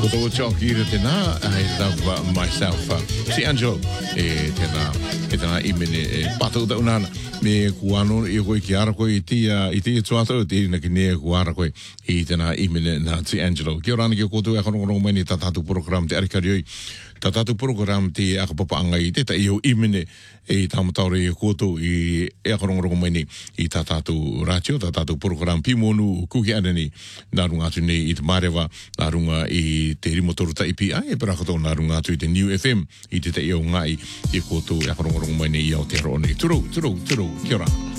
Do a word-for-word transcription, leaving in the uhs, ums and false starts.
Koto choki re tena, I love myself. Si Angelo, e tena, e tena imene, e pato da unana, me kuano i koe ki ara koe i tia, i tia tuato, i tia na ki nea kuara koe, i tena imene na si Angelo. Kia orana ki o koto e kono kono meni tatatu program te arikarioi, tatatu program te akapapa i te ta i o imene, e tamatore i koto i e kono meni i tatatu ratio, tatatu program pimonu kuki anani, na runga atu nei i te marewa, na runga i te rimotoru ta I P I, e parakato na runga atu i te New F M, i te te i o ngai, i koto e kono meni i Aotearoa nei. Turu, turu, turu, kia ora.